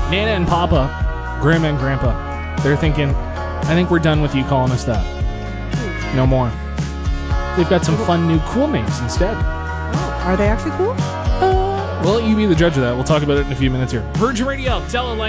Nana and Papa, Grandma and Grandpa, they're thinking, I think we're done with you calling us that. No more. They've got some fun new cool names instead. Are they actually cool? We'll let you be the judge of that. We'll talk about it in a few minutes here. Virgin Radio, tell a